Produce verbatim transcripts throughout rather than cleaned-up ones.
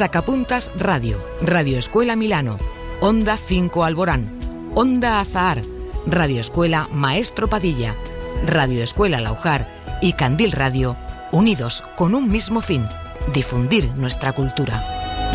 Sacapuntas Radio, Radio Escuela Milano, Onda cinco Alborán, Onda Azahar, Radio Escuela Maestro Padilla, Radio Escuela Laujar y Candil Radio, unidos con un mismo fin: difundir nuestra cultura.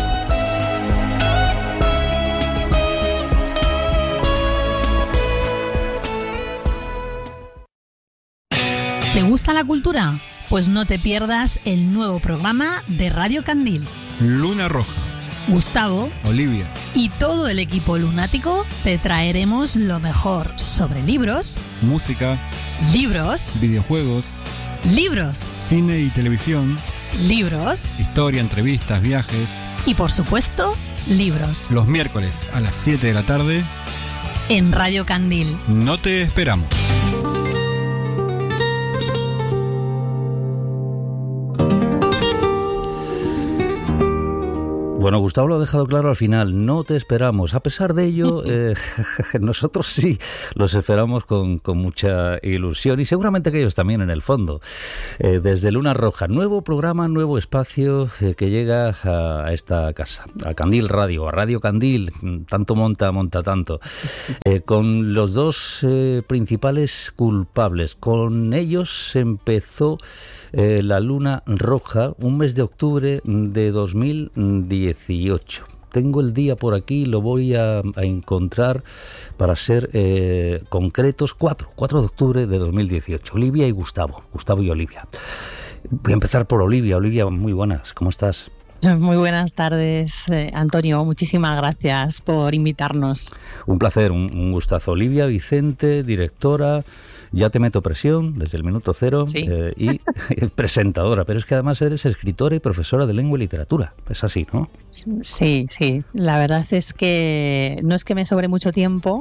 ¿Te gusta la cultura? Pues no te pierdas el nuevo programa de Radio Candil. Luna Roja. Gustavo, Olivia y todo el equipo lunático te traeremos lo mejor sobre libros, música, libros, videojuegos, libros, cine y televisión, libros, historia, entrevistas, viajes y por supuesto, libros. Los miércoles a las siete de la tarde en Radio Candil. No te esperamos. Bueno, Gustavo lo ha dejado claro al final, no te esperamos. A pesar de ello, eh, nosotros sí los esperamos con, con mucha ilusión y seguramente que ellos también en el fondo. Eh, desde Luna Roja, nuevo programa, nuevo espacio eh, que llega a, a esta casa, a Candil Radio, a Radio Candil, tanto monta, monta tanto, eh, con los dos eh, principales culpables. Con ellos se empezó eh, la Luna Roja, un mes de octubre de dos mil dieciocho. Tengo el día por aquí, lo voy a, a encontrar para ser eh, concretos, cuatro de octubre de dos mil dieciocho. Olivia y Gustavo, Gustavo y Olivia. Voy a empezar por Olivia. Olivia, muy buenas, ¿cómo estás? Muy buenas tardes, eh, Antonio. Muchísimas gracias por invitarnos. Un placer, un, un gustazo. Olivia Vicente, directora, Ya te meto presión desde el minuto cero, sí. eh, y presentadora, pero es que además eres escritora y profesora de lengua y literatura. Es así, ¿no? Sí, sí. La verdad es que no es que me sobre mucho tiempo,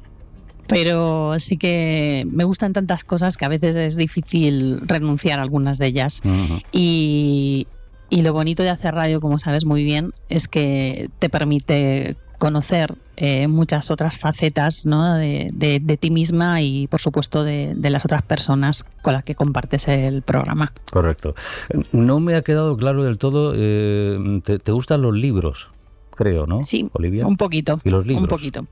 pero sí que me gustan tantas cosas que a veces es difícil renunciar a algunas de ellas. Uh-huh. Y... Y lo bonito de hacer radio, como sabes muy bien, es que te permite conocer eh, muchas otras facetas, ¿no? de, de, de ti misma y, por supuesto, de, de las otras personas con las que compartes el programa. Correcto. No me ha quedado claro del todo, eh, te, te gustan los libros, creo, ¿no? Sí, Olivia. Un poquito. ¿Y los libros? Un poquito.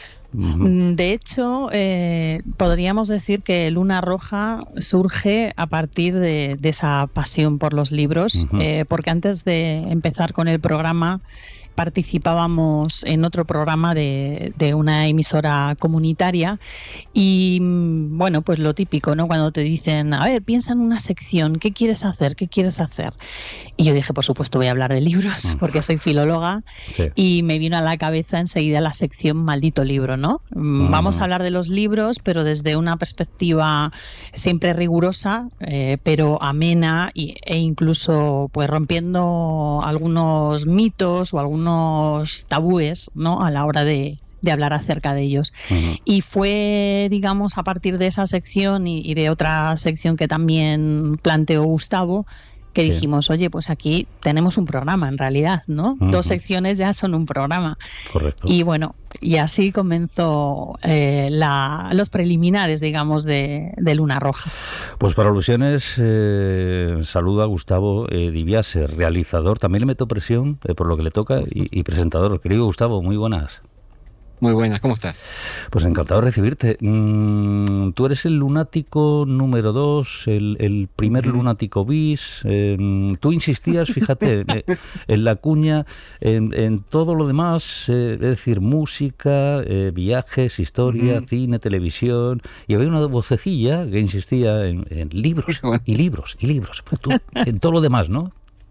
De hecho, eh, podríamos decir que Luna Roja surge a partir de, de esa pasión por los libros, uh-huh. eh, porque antes de empezar con el programa participábamos en otro programa de, de una emisora comunitaria y, bueno, pues lo típico, ¿no? Cuando te dicen, a ver, piensa en una sección, ¿qué quieres hacer? ¿Qué quieres hacer? Y yo dije, por supuesto, voy a hablar de libros, porque soy filóloga, sí. Y me vino a la cabeza enseguida la sección Maldito Libro, ¿no? Uh-huh. Vamos a hablar de los libros, pero desde una perspectiva siempre rigurosa, eh, pero amena y, e incluso pues rompiendo algunos mitos o algunos tabúes, ¿no? A la hora de, de hablar acerca de ellos. Uh-huh. Y fue, digamos, a partir de esa sección y, y de otra sección que también planteó Gustavo, que sí. dijimos, oye, pues aquí tenemos un programa en realidad, ¿no? Uh-huh. Dos secciones ya son un programa. Correcto. Y bueno, y así comenzó eh, la, los preliminares, digamos, de, de Luna Roja. Pues para alusiones, eh, saludo a Gustavo eh, Diviase, realizador, también le meto presión eh, por lo que le toca, y, y presentador. Querido Gustavo, muy buenas. Muy buenas, ¿cómo estás? Pues encantado de recibirte. Mm, tú eres el lunático número dos, el, el primer uh-huh. lunático bis. Eh, tú insistías, fíjate, eh, en la cuña, en, en todo lo demás, eh, es decir, música, eh, viajes, historia, uh-huh. cine, televisión. Y había una vocecilla que insistía en, en libros, bueno. y libros, y libros. Pero tú, en todo lo demás, ¿no?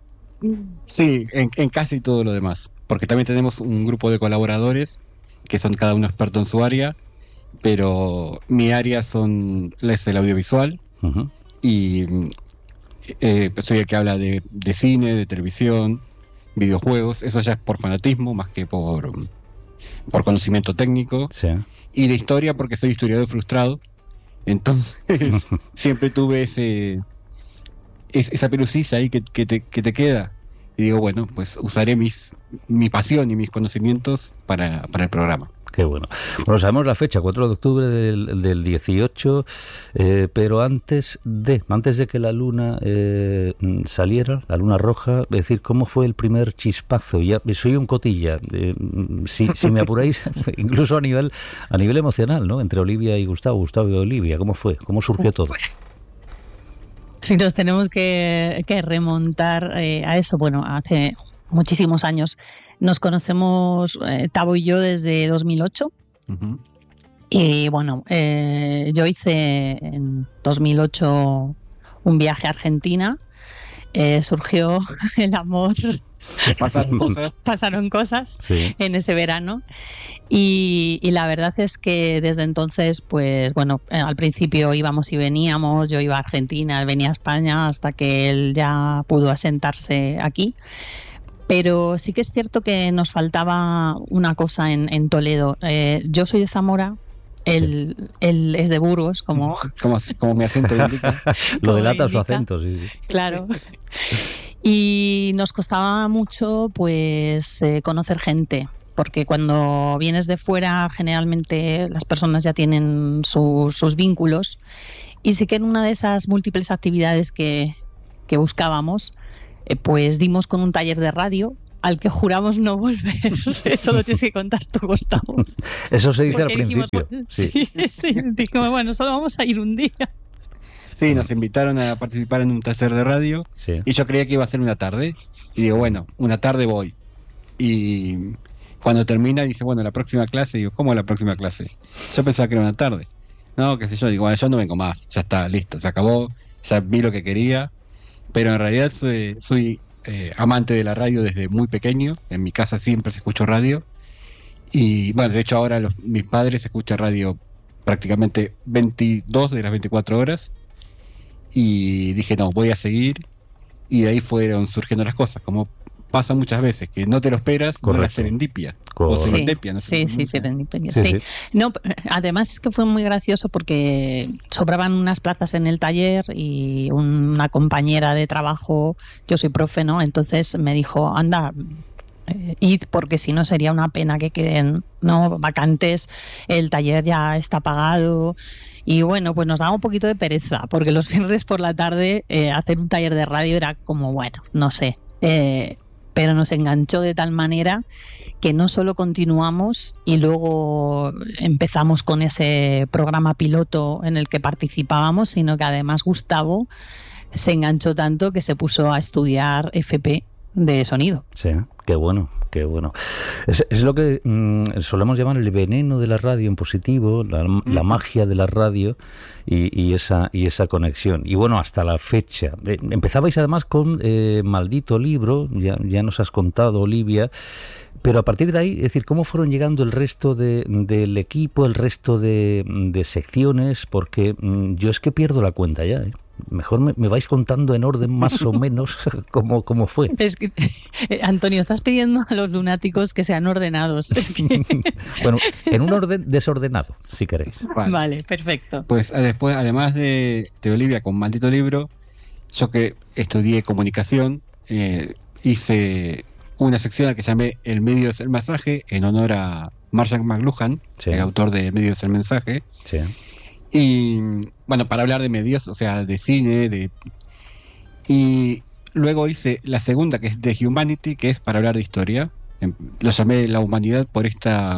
Sí, en, en casi todo lo demás. Porque también tenemos un grupo de colaboradores que son cada uno experto en su área, pero mi área son es el audiovisual, uh-huh. y eh, soy el que habla de, de cine, de televisión, videojuegos. Eso ya es por fanatismo más que por, por conocimiento técnico, sí. Y de historia porque soy historiador frustrado, entonces siempre tuve ese es, esa pelucilla ahí que, que, te, que te queda. Y digo, bueno, pues usaré mis mi pasión y mis conocimientos para, para el programa. Qué bueno. Bueno, sabemos la fecha, cuatro de octubre del, del dieciocho, eh, pero antes de antes de que la luna eh, saliera, la luna roja, es decir, ¿cómo fue el primer chispazo? Ya soy un cotilla, eh, si, si me apuráis, incluso a nivel a nivel emocional, ¿no? Entre Olivia y Gustavo, Gustavo y Olivia, ¿cómo fue? ¿Cómo surgió todo? Si nos tenemos que, que remontar eh, a eso, bueno, hace muchísimos años. Nos conocemos, eh, Tavo y yo, desde dos mil ocho. Uh-huh. Y bueno, eh, yo hice en dos mil ocho un viaje a Argentina. Eh, surgió el amor. Pasaron cosas. Pasaron cosas sí. en ese verano. Y, y la verdad es que desde entonces, pues bueno, al principio íbamos y veníamos. Yo iba a Argentina, él venía a España, hasta que él ya pudo asentarse aquí. Pero sí que es cierto que nos faltaba una cosa en, en Toledo. Eh, yo soy de Zamora, él, sí. él es de Burgos, como, como, como mi acento indica. Lo delata su acento, sí. Claro. Y nos costaba mucho pues eh, conocer gente, porque cuando vienes de fuera generalmente las personas ya tienen su, sus vínculos. Y sí que en una de esas múltiples actividades que, que buscábamos, Eh, pues dimos con un taller de radio al que juramos no volver. Eso lo tienes que contar tú, Gustavo. Eso se dice Porque al dijimos, principio. Sí. Sí, sí, dijimos, bueno, solo vamos a ir un día. Sí, nos invitaron a participar en un taller de radio sí. y yo creía que iba a ser una tarde. Y digo, bueno, una tarde voy. Y cuando termina dice, bueno, la próxima clase. Digo, ¿cómo la próxima clase? Yo pensaba que era una tarde. No, qué sé yo. Digo, bueno, yo no vengo más. Ya está, listo, se acabó. Ya vi lo que quería. Pero en realidad soy, soy eh, amante de la radio desde muy pequeño. En mi casa siempre se escuchó radio. Y bueno, de hecho ahora los, mis padres escuchan radio prácticamente veintidós de las veinticuatro horas. Y dije, no, voy a seguir. Y de ahí fueron surgiendo las cosas, como pasa muchas veces, que no te lo esperas, no la serendipia. O serendipia, no sé. Sí, sí, serendipia. Sí, sí. sí. No, además es que fue muy gracioso porque sobraban unas plazas en el taller y una compañera de trabajo, yo soy profe, ¿no? Entonces me dijo, anda, eh, id, porque si no sería una pena que queden, ¿no?, vacantes, el taller ya está pagado. Y bueno, pues nos daba un poquito de pereza, porque los viernes por la tarde eh, hacer un taller de radio era como, bueno, no sé, eh, pero nos enganchó de tal manera que no solo continuamos y luego empezamos con ese programa piloto en el que participábamos, sino que además Gustavo se enganchó tanto que se puso a estudiar F P de sonido. Sí, qué bueno. Qué bueno. Es, es lo que mmm, solemos llamar el veneno de la radio en positivo, la, mm. la magia de la radio y, y esa y esa conexión. Y bueno, hasta la fecha. Eh, empezabais además con eh, Maldito Libro, ya, ya nos has contado, Olivia, pero a partir de ahí, es decir, ¿cómo fueron llegando el resto de, del equipo, el resto de, de secciones? Porque mmm, yo es que pierdo la cuenta ya, ¿eh? Mejor me, me vais contando en orden más o menos cómo, cómo fue. Es que, eh, Antonio, estás pidiendo a los lunáticos que sean ordenados. Es que... Bueno, en un orden desordenado, si queréis. Vale, vale, perfecto. Pues después, además de, de Olivia con Maldito Libro, yo que estudié comunicación, eh, hice una sección a la que llamé El medio es el mensaje, en honor a Marshall McLuhan, sí. el autor de El medio es el mensaje. Sí. Y bueno, para hablar de medios, o sea, de cine, de y luego hice la segunda, que es The Humanity, que es para hablar de historia. Lo llamé La Humanidad por esta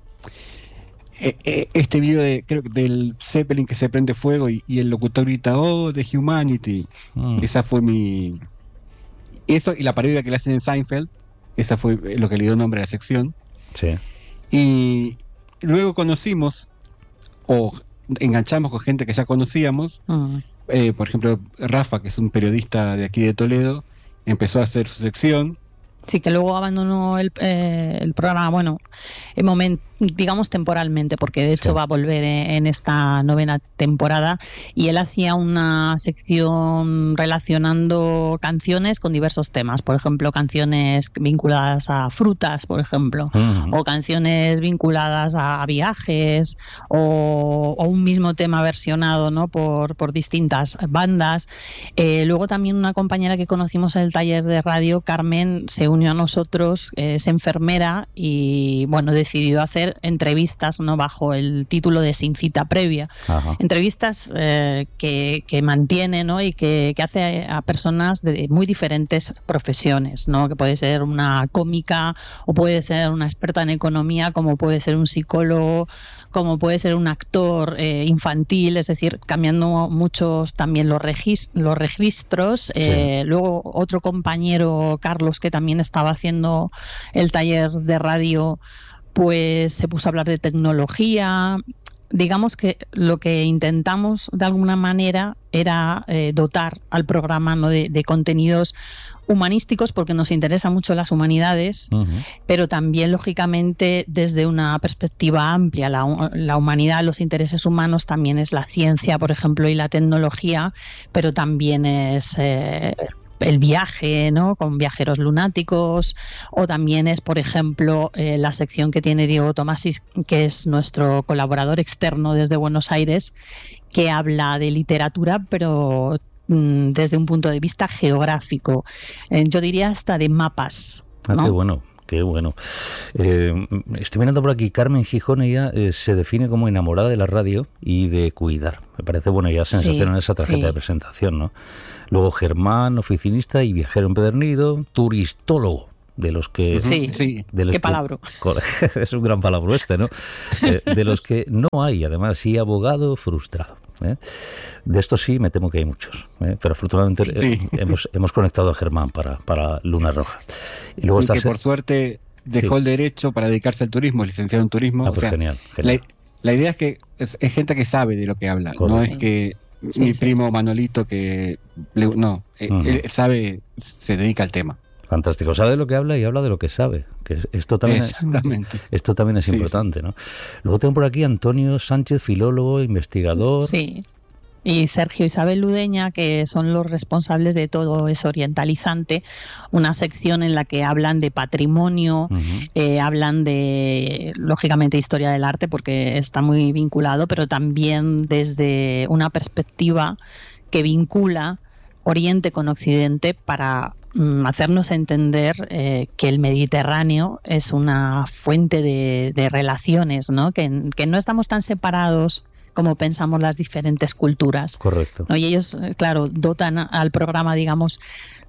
este video de, creo que del Zeppelin que se prende fuego y, y el locutor grita, oh, The Humanity. Mm. Esa fue mi... Eso y la parodia que le hacen en Seinfeld, esa fue lo que le dio nombre a la sección. Sí. Y luego conocimos, o enganchamos con gente que ya conocíamos. Uh-huh. eh, por ejemplo, Rafa, que es un periodista de aquí de Toledo, empezó a hacer su sección. Sí, que luego abandonó el, eh, el programa, bueno, en moment, digamos temporalmente, porque de hecho sí. va a volver en esta novena temporada, y él hacía una sección relacionando canciones con diversos temas, por ejemplo, canciones vinculadas a frutas, por ejemplo, uh-huh. o canciones vinculadas a viajes, o, o un mismo tema versionado, ¿no?, por, por distintas bandas. Eh, luego también una compañera que conocimos en el taller de radio, Carmen, se unió a nosotros, eh, es enfermera y bueno, decidió hacer hacer entrevistas, ¿no?, bajo el título de Sin cita previa. Ajá. Entrevistas eh, que, que mantiene, ¿no?, y que, que hace a personas de muy diferentes profesiones, ¿no?, que puede ser una cómica o puede ser una experta en economía, como puede ser un psicólogo, como puede ser un actor eh, infantil, es decir, cambiando muchos también los, regis los registros. Sí. Eh, luego otro compañero, Carlos, que también estaba haciendo el taller de radio, pues se puso a hablar de tecnología. Digamos que lo que intentamos de alguna manera era eh, dotar al programa, ¿no?, de, de contenidos humanísticos, porque nos interesan mucho las humanidades, uh-huh. pero también, lógicamente, desde una perspectiva amplia. La, la humanidad, los intereses humanos también es la ciencia, por ejemplo, y la tecnología, pero también es eh, el viaje, ¿no?, con viajeros lunáticos, o también es, por ejemplo, eh, la sección que tiene Diego Tomasis, que es nuestro colaborador externo desde Buenos Aires, que habla de literatura, pero desde un punto de vista geográfico, eh, yo diría hasta de mapas, ¿no? Ah, qué bueno, qué bueno. Eh, estoy mirando por aquí, Carmen Gijón, ella eh, se define como enamorada de la radio y de cuidar. Me parece buena ya sensación sí, en esa tarjeta sí. de presentación, ¿no? Luego Germán, oficinista y viajero empedernido, turistólogo. De los que... Sí, sí. De los qué que, palabra. Es un gran palabra este, ¿no? Eh, de los que no hay, además, sí, abogado frustrado. ¿eh? De estos sí, me temo que hay muchos. ¿eh? Pero afortunadamente sí. eh, hemos, hemos conectado a Germán para, para Luna Roja. Y luego y que por suerte dejó sí. el derecho para dedicarse al turismo, licenciado en turismo. Ah, pues o sea, genial, genial. La, la idea es que es, es gente que sabe de lo que habla. Correcto. No es que sí, mi sí. primo Manolito que... No, uh-huh. él sabe, se dedica al tema. Fantástico, sabe de lo que habla y habla de lo que sabe, que esto también es, esto también es sí. importante, ¿no? Luego tengo por aquí a Antonio Sánchez, filólogo, investigador. Sí, y Sergio Isabel Ludeña, que son los responsables de Todo es Orientalizante, una sección en la que hablan de patrimonio, uh-huh. eh, hablan de, lógicamente, historia del arte, porque está muy vinculado, pero también desde una perspectiva que vincula Oriente con Occidente para hacernos entender eh, que el Mediterráneo es una fuente de, de relaciones, ¿no? Que, que no estamos tan separados como pensamos las diferentes culturas. Correcto. ¿no? Y ellos, claro, dotan al programa, digamos,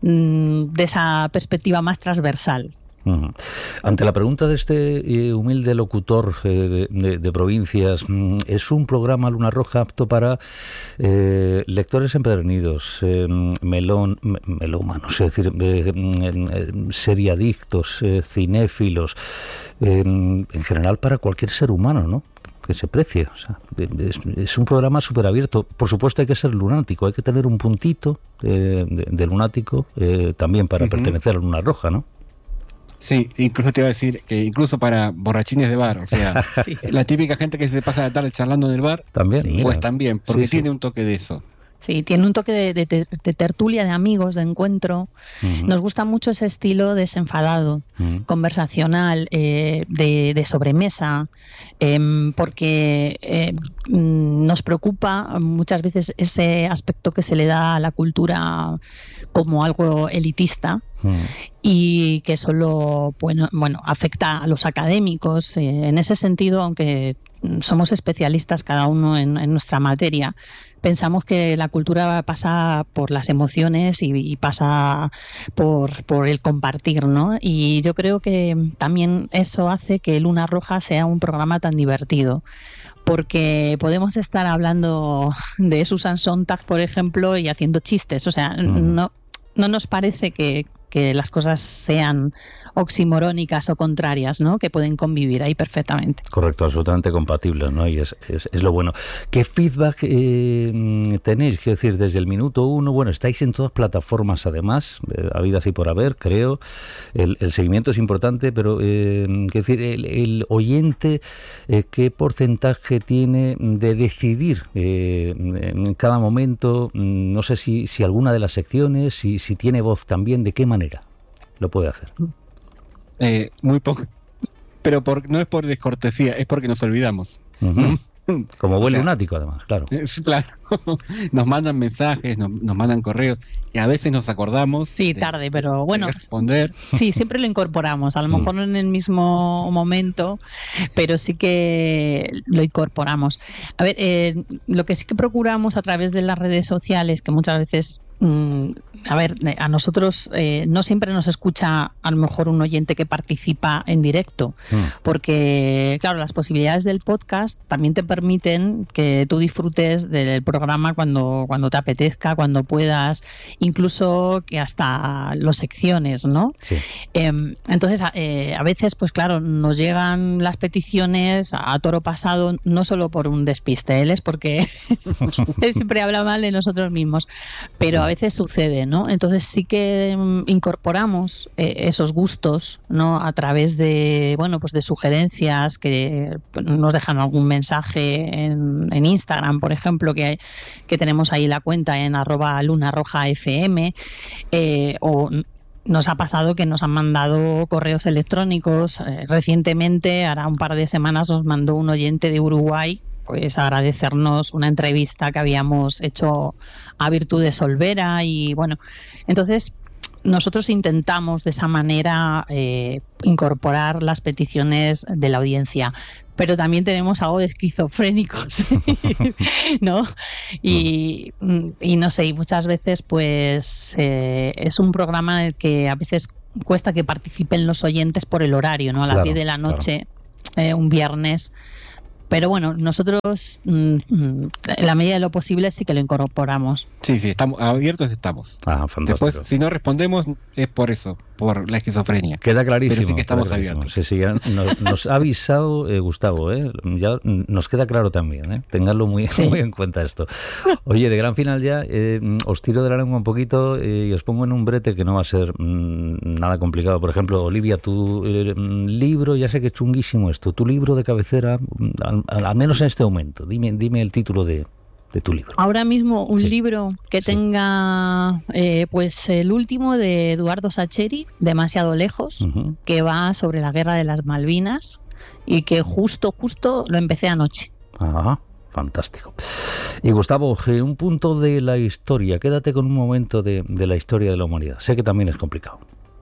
de esa perspectiva más transversal. Uh-huh. Ante la pregunta de este eh, humilde locutor eh, de, de, de provincias, ¿es un programa Luna Roja apto para eh, lectores empedernidos, eh, melón, me, melómanos, es decir, eh, eh, seriadictos, eh, cinéfilos, eh, en general para cualquier ser humano, ¿no?, que se precie? O sea, es, es un programa súper abierto. Por supuesto hay que ser lunático, hay que tener un puntito eh, de, de lunático eh, también para uh-huh. pertenecer a Luna Roja, ¿no? Sí, incluso te iba a decir que incluso para borrachines de bar, o sea, sí. la típica gente que se pasa la tarde charlando en el bar, también, sí, pues también, porque sí, tiene sí. un toque de eso. Sí, tiene un toque de, de, de tertulia, de amigos, de encuentro. Uh-huh. Nos gusta mucho ese estilo desenfadado, uh-huh. conversacional, eh, de, de sobremesa, eh, porque eh, nos preocupa muchas veces ese aspecto que se le da a la cultura como algo elitista uh-huh. y que solo bueno, bueno, afecta a los académicos. Eh, en ese sentido, aunque somos especialistas cada uno en, en nuestra materia, pensamos que la cultura pasa por las emociones y, y pasa por, por el compartir, ¿no? Y yo creo que también eso hace que Luna Roja sea un programa tan divertido, porque podemos estar hablando de Susan Sontag, por ejemplo, y haciendo chistes. O sea, mm. no, no nos parece que, que las cosas sean oximorónicas o contrarias, ¿no?, que pueden convivir ahí perfectamente. Correcto, absolutamente compatibles, ¿no? Y es, es, es lo bueno. ¿Qué feedback eh, tenéis? Quiero decir, desde el minuto uno, bueno, estáis en todas plataformas además, eh, habidas y por haber, creo. El, el seguimiento es importante, pero eh, quiero decir, el, el oyente, eh, ¿qué porcentaje tiene de decidir eh, en cada momento? No sé si, si alguna de las secciones, si, si tiene voz también, ¿de qué manera lo puede hacer? Eh, muy poco, pero por, no es por descortesía, es porque nos olvidamos. Uh-huh. Como buen o sea, lunático, además, claro. Claro, nos mandan mensajes, nos, nos mandan correos y a veces nos acordamos. Sí, de, tarde, pero bueno. de responder. Sí, siempre lo incorporamos, a lo mejor no en el mismo momento, pero sí que lo incorporamos. A ver, eh, lo que sí que procuramos a través de las redes sociales, que muchas veces... A ver, a nosotros eh, no siempre nos escucha a lo mejor un oyente que participa en directo, mm. porque claro, las posibilidades del podcast también te permiten que tú disfrutes del programa cuando, cuando te apetezca, cuando puedas, incluso que hasta las secciones, ¿no? Sí. Eh, entonces, eh, a veces, pues claro, nos llegan las peticiones a toro pasado, no solo por un despiste, él es porque él siempre habla mal de nosotros mismos, pero a veces sucede, ¿no? Entonces sí que um, incorporamos eh, esos gustos, ¿no? A través de, bueno, pues de sugerencias que nos dejan algún mensaje en, en Instagram, por ejemplo, que, que tenemos ahí la cuenta en arroba lunarrojafm, eh, o nos ha pasado que nos han mandado correos electrónicos. Eh, recientemente, hará un par de semanas, nos mandó un oyente de Uruguay pues agradecernos una entrevista que habíamos hecho a Virtudes Olvera y bueno, entonces nosotros intentamos de esa manera eh, incorporar las peticiones de la audiencia, pero también tenemos algo de esquizofrénicos, ¿no? Y, y no sé, y muchas veces pues eh, es un programa en el que a veces cuesta que participen los oyentes por el horario, ¿no? A las claro, diez de la noche, claro. eh, un viernes. Pero bueno, nosotros en la medida de lo posible sí que lo incorporamos. Sí, sí, estamos abiertos, estamos. Ah, fantástico. Después, si no respondemos, es por eso, por la esquizofrenia. Queda clarísimo. Pero sí que estamos clarísimo. abiertos. Sí, sí, ya nos, nos ha avisado eh, Gustavo, ¿eh? Ya nos queda claro también, ¿eh? Tenganlo muy, sí. muy en cuenta esto. Oye, de gran final ya, eh, os tiro de la lengua un poquito eh, y os pongo en un brete que no va a ser mmm, nada complicado. Por ejemplo, Olivia, tu eh, libro, ya sé que es chunguísimo esto, tu libro de cabecera, al, al menos en este momento, dime, dime el título de... de tu libro. Ahora mismo un sí. libro que sí. tenga eh, pues el último de Eduardo Sacheri, Demasiado lejos, uh-huh. que va sobre la guerra de las Malvinas y que justo, justo lo empecé anoche. Ajá, fantástico. Y Gustavo, un punto de la historia, quédate con un momento de, de la historia de la humanidad. Sé que también es complicado.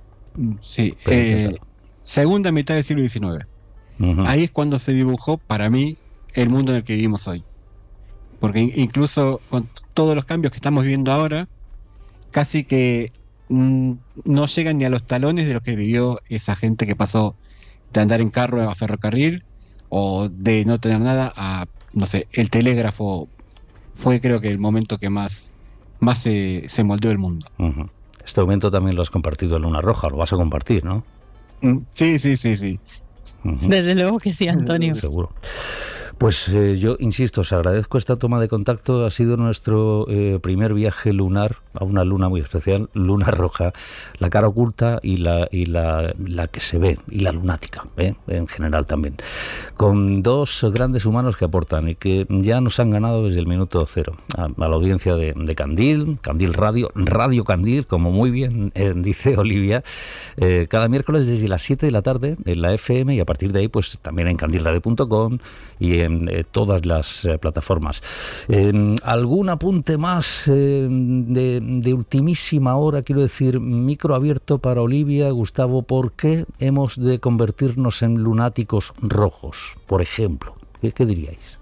Sí, eh, segunda mitad del siglo diecinueve. Uh-huh. Ahí es cuando se dibujó para mí el mundo en el que vivimos hoy. Porque incluso con todos los cambios que estamos viviendo ahora, casi que mmm, no llegan ni a los talones de lo que vivió esa gente que pasó de andar en carro a ferrocarril o de no tener nada a, no sé, el telégrafo. Fue creo que el momento que más, más se, se moldeó el mundo. Uh-huh. Este momento también lo has compartido en Luna Roja, lo vas a compartir, ¿no? Mm, sí, sí, sí, sí. Uh-huh. Desde luego que sí, Antonio. Seguro. Pues eh, yo insisto, os agradezco esta toma de contacto. Ha sido nuestro eh, primer viaje lunar a una luna muy especial, Luna Roja, la cara oculta y la y la, la que se ve, y la lunática, ¿eh? En general también. Con dos grandes humanos que aportan y que ya nos han ganado desde el minuto cero. A, a la audiencia de, de Candil, Candil Radio, Radio Candil, como muy bien eh, dice Olivia, eh, cada miércoles desde las siete de la tarde en la F M y a partir de ahí pues también en candil radio punto com y en eh, todas las eh, plataformas. Eh, ¿Algún apunte más eh, de, de ultimísima hora? Quiero decir, micro abierto para Olivia. Gustavo, ¿por qué hemos de convertirnos en lunáticos rojos, por ejemplo? ¿Qué, qué diríais?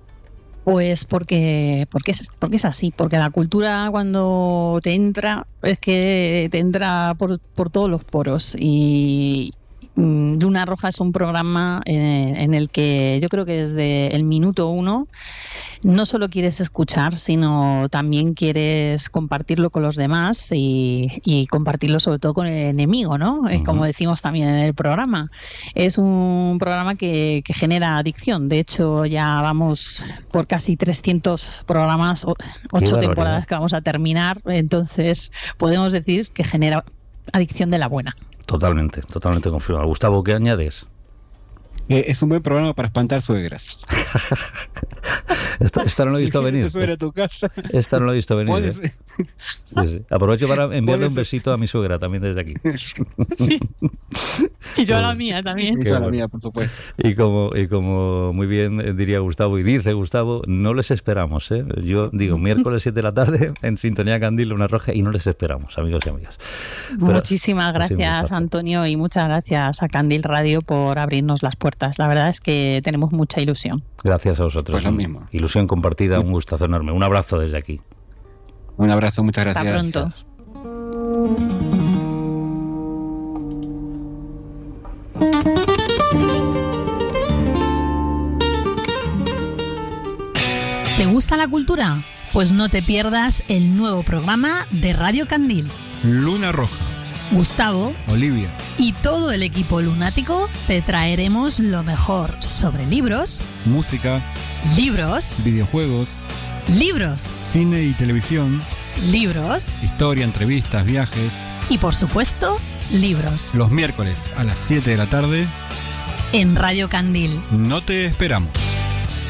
Pues porque, porque, es, porque es así, porque la cultura cuando te entra, es que te entra por, por todos los poros y... Luna Roja es un programa en, en el que yo creo que desde el minuto uno no solo quieres escuchar, sino también quieres compartirlo con los demás y, y compartirlo sobre todo con el enemigo, ¿no? Uh-huh. Como decimos también en el programa. Es un programa que, que genera adicción. De hecho, ya vamos por casi trescientos programas, ocho temporadas que vamos a terminar. Entonces, podemos decir que genera adicción de la buena. Totalmente, totalmente confirmado. Gustavo, ¿qué añades? Eh, es un buen programa para espantar suegras. Esto, esto no lo he visto venir. Suegra a tu casa. Esta no lo he visto venir. Puedes- ¿eh? Sí, sí. Aprovecho para enviarle un Puedes- besito a mi suegra también desde aquí. Sí. Y yo a la mía también. Esa es la bueno. mía, por supuesto. Y como, y como muy bien eh, diría Gustavo y dice Gustavo, no les esperamos. ¿eh? Yo digo, miércoles siete de la tarde en Sintonía Candil, Luna Roja, y no les esperamos, amigos y amigas. Pero- Muchísimas ha sido un gracias, gustazo. Antonio, y muchas gracias a Candil Radio por abrirnos las puertas. La verdad es que tenemos mucha ilusión. Gracias a vosotros. Pues lo mismo. Ilusión compartida, un gustazo enorme. Un abrazo desde aquí. Un abrazo, muchas Hasta gracias. pronto. ¿Te gusta la cultura? Pues no te pierdas el nuevo programa de Radio Candil. Luna Roja. Gustavo Olivia. y todo el equipo lunático te traeremos lo mejor sobre libros, Música. libros, Videojuegos. libros, Cine y televisión. libros Historia, entrevistas, viajes. y por supuesto, libros. Los miércoles a las siete de la tarde. En Radio Candil. No te esperamos.